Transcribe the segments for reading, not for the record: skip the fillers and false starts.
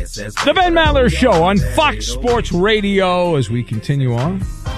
The Ben Maller Show on Fox Sports Radio as we continue on.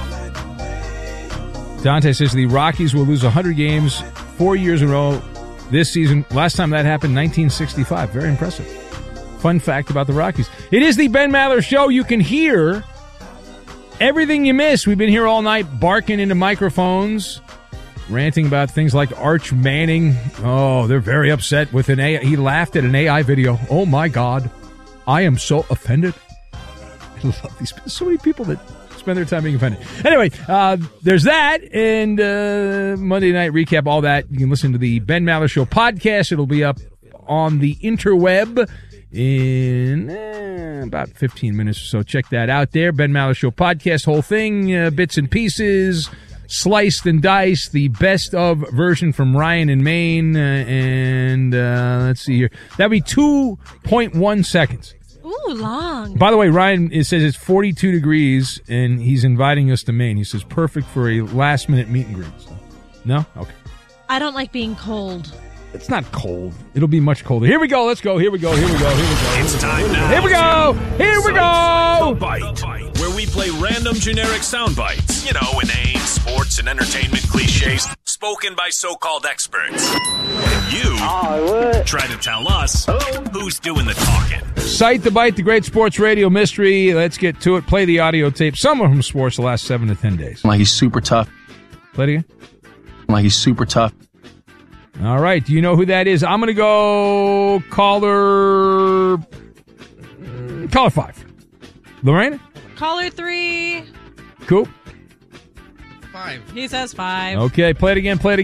Dante says the Rockies will lose 100 games 4 years in a row this season. Last time that happened, 1965. Very impressive. Fun fact about the Rockies. It is the Ben Maller Show. You can hear everything you miss. We've been here all night barking into microphones, ranting about things like Arch Manning. Oh, they're very upset with an AI. He laughed at an AI video. Oh, my God. I am so offended. I love these. So many people that spend their time being offended. Anyway, there's that. And Monday Night Recap, all that. You can listen to the Ben Maller Show podcast. It'll be up on the interweb in about 15 minutes or so. Check that out there. Ben Maller Show podcast, whole thing, bits and pieces, sliced and diced, the best of version from Ryan in Maine. And let's see here. That'd be 2.1 seconds. Ooh, long. By the way, Ryan, it says it's 42 degrees, and he's inviting us to Maine. He says perfect for a last-minute meet and greet. So, no? Okay. I don't like being cold. It's not cold. It'll be much colder. Here we go. Let's go. Here we go. It's time now. Here we go. The Bite, where we play random generic sound bites. You know, inane sports and entertainment cliches spoken by so-called experts. And you try to tell us who's doing the talking. Cite the Bite, the great sports radio mystery. Let's get to it. Play the audio tape. Somewhere from sports the last 7 to 10 days. Like he's super tough. Play it again. Like he's super tough. All right. Do you know who that is? I'm going to go caller 5. Lorraine? Caller 3. Cool. 5. He says 5. Okay. Play it again.